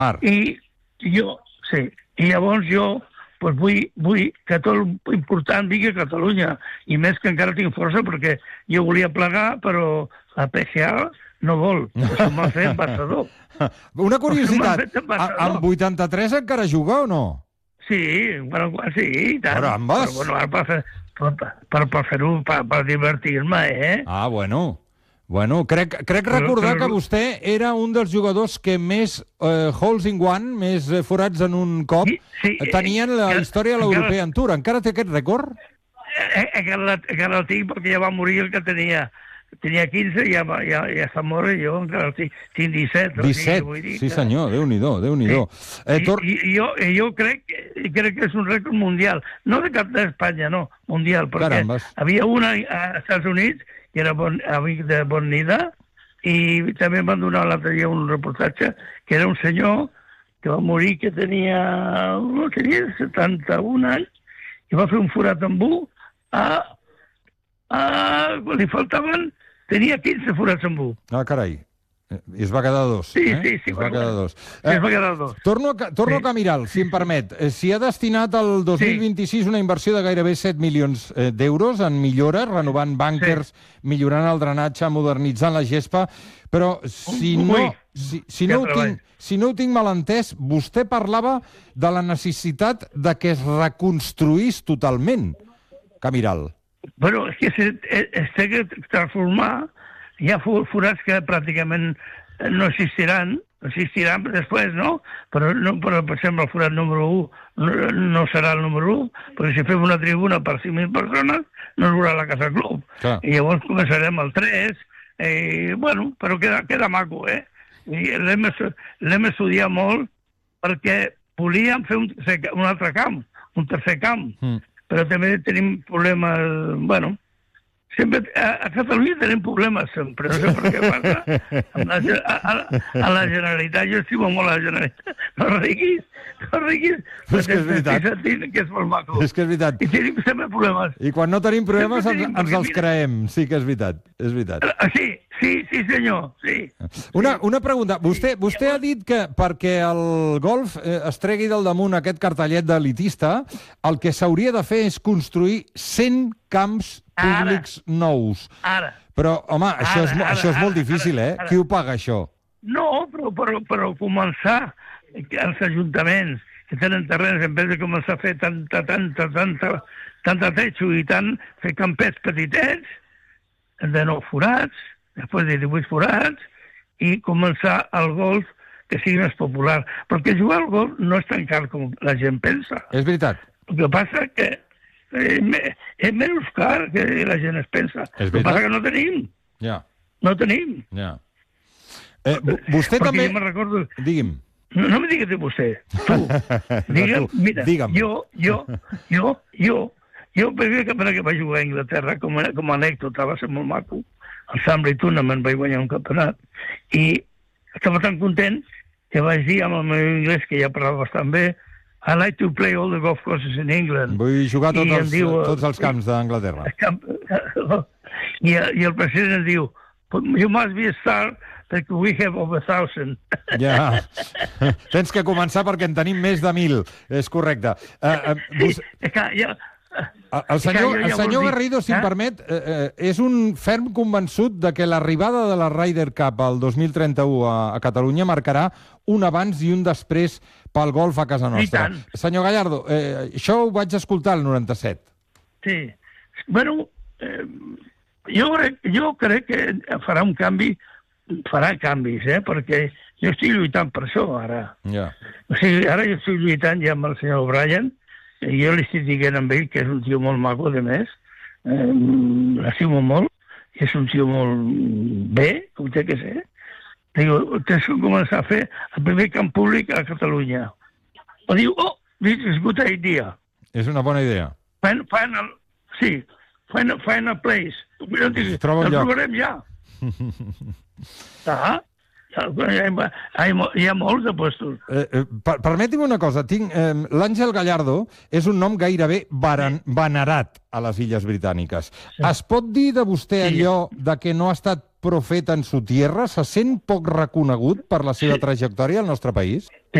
I llavors jo vull que tot l'important vingui a Catalunya, i més que encara tinc força, perquè jo volia plegar, però la PGA no vol. Això m'ha fet passador. Una curiositat, amb 83 encara juga o no? Sí, i tant. Carambes! Per fer-ho, per divertir-me, Ah, bueno, crec recordar que vostè era un dels jugadors que més holes in one, més forats en un cop, tenien la història de l'European Tour. Encara té aquest rècord? Encara el tinc, perquè ja va morir el que tenia. Tenia 15, ja està mort, i jo encara tinc 17. 17, sí senyor, Déu-n'hi-do. Jo crec que és un rècord mundial. No de cap d'Espanya, no, mundial, perquè havia una als Estats Units, que era amic de Bonida, i també em van donar l'altre dia un reportatge, que era un senyor que va morir, que tenia 71 anys, i va fer un forat amb un, li faltaven, tenia 15 forats amb un. Ah, carai. I es va quedar dos. Sí. Es va quedar dos. Es va quedar dos. Torno a Camiral, si em permet. S'hi ha destinat al 2026 una inversió de gairebé 7 milions d'euros en millores, renovant bànquers, millorant el drenatge, modernitzant la gespa, però si no ho tinc mal entès, vostè parlava de la necessitat de que es reconstruís totalment, Camiral. Bueno, és que es té que transformar. Hi ha forats que pràcticament no existiran després, no? Però per exemple, el forat número 1 no serà el número 1, perquè si fem una tribuna per 5.000 persones, no es veurà la Casa Club. I llavors començarem el 3, però queda maco, I l'hem estudiat molt, perquè volíem fer un altre camp, un tercer camp, però també tenim problemes, sempre, a Catalunya tenim problemes sempre, no sé per què passa. A la Generalitat, jo estimo molt a la Generalitat. No riguis. És que és veritat. Que és molt maco. És que és veritat. I tenim sempre problemes. I quan no tenim problemes ens els creem. Sí que és veritat. Sí, senyor, sí. Una pregunta. Vostè ha dit que perquè el golf es tregui del damunt aquest cartellet d'elitista, el que s'hauria de fer és construir 100 camps públics nous. Però, home, això és molt difícil, Qui ho paga, això? No, però començar els ajuntaments que tenen terrenys, en vez de començar a fer tanta techo i fer campets petitets, de 9 forats, després de 18 forats, i començar el golf que sigui més popular. Perquè jugar al golf no és tan car com la gent pensa. És veritat. El que passa que és menys car que la gent es pensa. El que passa que no tenim. No tenim. Vostè també... Perquè jo me'n recordo... Digui'm. No me digues de vostè, tu. Digue'm, jo perquè vaig jugar a Anglaterra com a anècdota, va ser molt maco. Al Sunbury Tournament vaig guanyar un campionat i estava tan content que vaig dir amb el meu anglès, que ja parlava bastant bé, I like to play all the golf courses in England. Vull jugar tots els camps d'Anglaterra. I el president em diu, you must be a star perquè we have over 1,000. Ja. Tens que començar perquè en tenim més de 1.000. És correcte. El senyor Garrido, si em permet, és un ferm convençut de que l'arribada de la Ryder Cup al 2031 a Catalunya marcarà un abans i un després pel golf a casa nostra. Senyor Gallardo, això ho vaig escoltar el 97. Sí. Bueno, jo crec que farà un canvi, farà canvis, perquè jo estic lluitant per això, ara. O sigui, ara jo estic lluitant ja amb el senyor O'Brien, i jo li estic dient amb ell que és un tio molt maco, de més, l'estimo molt, i és un tio molt bé, com té que ser. Diu, tens que començar a fer el primer camp públic a Catalunya. O diu, this is a good idea. És una bona idea. Find a place. El trobarem ja. Hi ha molts de puestos. Permeti'm una cosa. L'Àngel Gallardo és un nom gairebé venerat a les Illes Britàniques. Es pot dir de vostè allò de que no ha estat profeta en su tierra? Se sent poc reconegut per la seva trajectòria al nostre país?